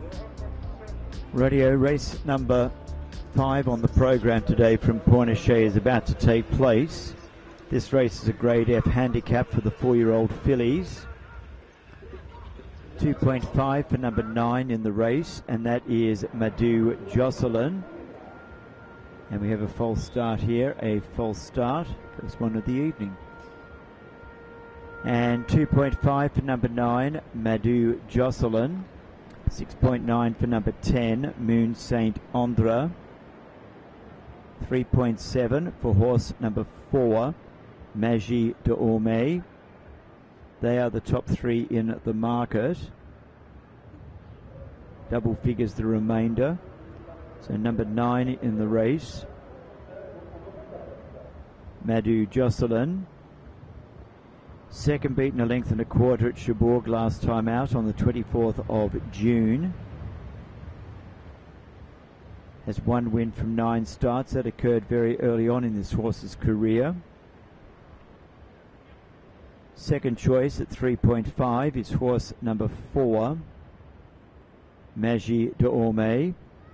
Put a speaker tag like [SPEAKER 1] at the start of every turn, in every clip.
[SPEAKER 1] Radio race number 5 on the program today from Pointe-a-Chez is about to take place. This race is a grade F handicap for the 4-year-old fillies. 2.5 for number 9 in the race, and that is Madu Jocelyn. And we have a false start here, a false start, first one of the evening. And 2.5 for number 9, Madu Jocelyn. 6.9 for number 10, Moon Saint Andre. 3.7 for horse number 4, Magie de Orme. They are the top 3 in the market. Double figures the remainder. So number 9 in the race, Madu Jocelyn. Second beaten a length and a quarter at Cherbourg last time out on the 24th of June. Has one win from 9 starts. That occurred very early on in this horse's career. Second choice at 3.5 is horse number 4, Magie de Orme.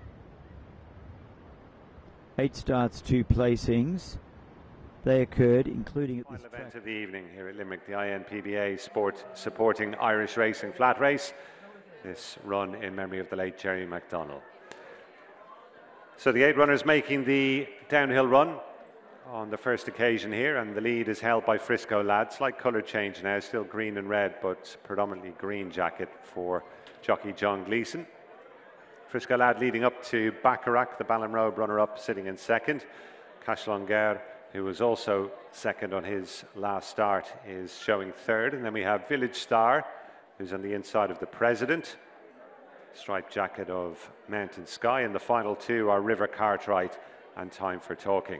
[SPEAKER 1] 8 starts, 2 placings. They occurred, including at this
[SPEAKER 2] final event of the evening here at Limerick, the INPBA Sport supporting Irish Racing Flat Race. This run in memory of the late Jerry MacDonald. So the 8 runners making the downhill run on the first occasion here, and the lead is held by Frisco Lad. Slight colour change now, still green and red, but predominantly green jacket for jockey John Gleeson. Frisco Lad leading up to Bacharach, the Ballinrobe runner-up, sitting in second. Cash Longueur, who was also second on his last start, is showing third. And then we have Village Star, who's on the inside of the President. Striped jacket of Mountain Sky. And the final 2 are River Cartwright and Time for Talking.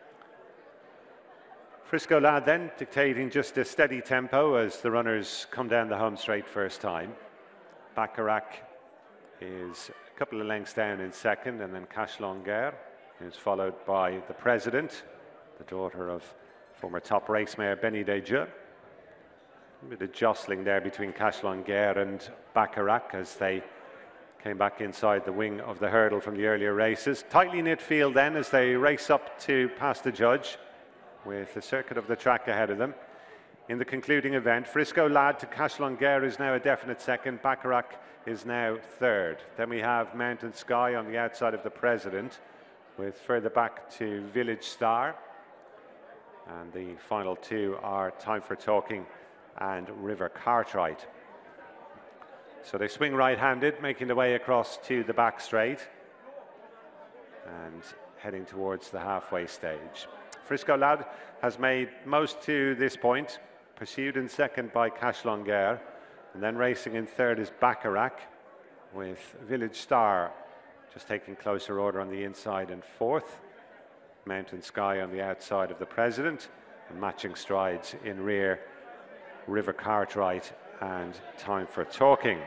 [SPEAKER 2] Frisco Lad then dictating just a steady tempo as the runners come down the home straight first time. Bacharach is a couple of lengths down in second, and then Cash Longueur, who's followed by the President, the daughter of former top race mare Benny Deja. A bit of jostling there between Cash Longueur and Bacharach as they came back inside the wing of the hurdle from the earlier races. Tightly knit field then as they race up to past the judge with the circuit of the track ahead of them. In the concluding event, Frisco Lad to Cash Longueur is now a definite second. Bacharach is now third. Then we have Mountain Sky on the outside of the President, with further back to Village Star. And the final 2 are Time for Talking and River Cartwright. So they swing right-handed, making their way across to the back straight and heading towards the halfway stage. Frisco Lad has made most to this point, pursued in second by Cash Longueur, and then racing in third is Bacharach, with Village Star just taking closer order on the inside in fourth. Mountain Sky on the outside of the President, and matching strides in rear, River Cartwright and Time for Talking.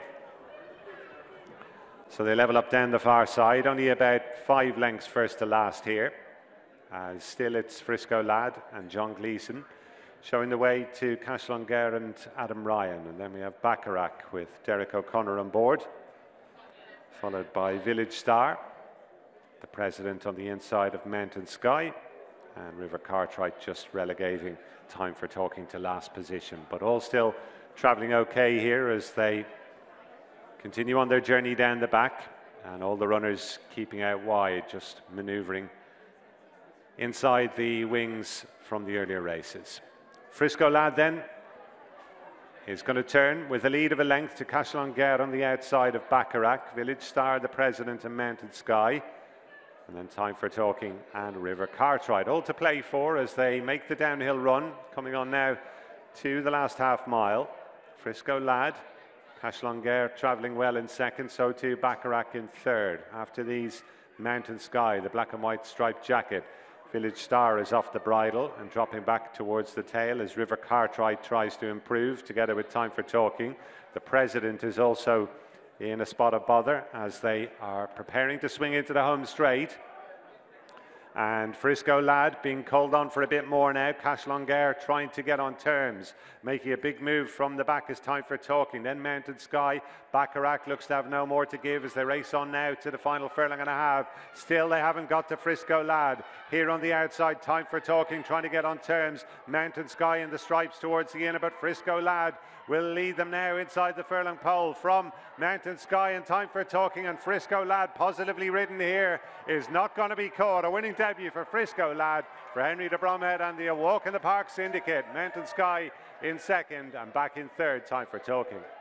[SPEAKER 2] So they level up down the far side, only about 5 lengths first to last here. As still it's Frisco Lad and John Gleeson showing the way to Cash Longueur and Adam Ryan. And then we have Bacharach with Derek O'Connor on board, followed by Village Star, the President on the inside of Mountain Sky, and River Cartwright just relegating Time for Talking to last position. But all still travelling okay here as they continue on their journey down the back, and all the runners keeping out wide, just manoeuvring inside the wings from the earlier races. Frisco Lad then is going to turn with a lead of a length to Cash Longueur on the outside of Bacharach, Village Star, the President and Mountain Sky, and then Time for Talking and River Cartwright. All to play for as they make the downhill run, coming on now to the last half mile. Frisco Lad, Cash Longueur travelling well in second, so too Bacharach in third. After these, Mountain Sky, the black and white striped jacket. Village Star is off the bridle and dropping back towards the tail as River Cartwright tries to improve together with Time for Talking. The President is also in a spot of bother as they are preparing to swing into the home straight. And Frisco Lad being called on for a bit more now. Cash Longueur trying to get on terms, making a big move from the back as Time for Talking. Then Mountain Sky. Bacharach looks to have no more to give as they race on now to the final furlong and a half. Still they haven't got to Frisco Lad. Here on the outside, Time for Talking trying to get on terms. Mountain Sky in the stripes towards the inner, but Frisco Lad will lead them now inside the furlong pole from Mountain Sky and Time for Talking. And Frisco Lad, positively ridden here, is not going to be caught. A winning debut for Frisco Lad, for Henry de Bromhead and the Walk in the Park Syndicate. Mountain Sky in second, and back in third, Time for Talking.